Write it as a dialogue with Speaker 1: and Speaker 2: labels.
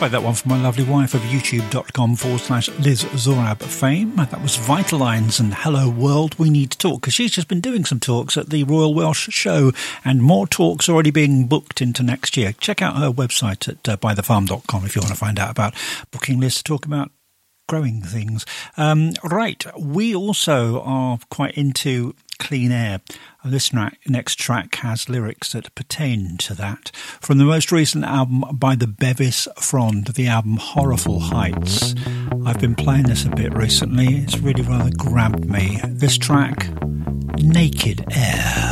Speaker 1: Played that one for my lovely wife of youtube.com/Liz Zorab fame. That was Vitalines and Hello World, We Need to Talk, because she's just been doing some talks at the Royal Welsh Show, and more talks already being booked into next year. Check out her website at bythefarm.com if you want to find out about booking lists to talk about growing things. Right, we also are quite into clean air. This next track has lyrics that pertain to that. From the most recent album by the Bevis Frond, the album Horrible Heights. I've been playing this a bit recently. It's really rather grabbed me. This track, Naked Air.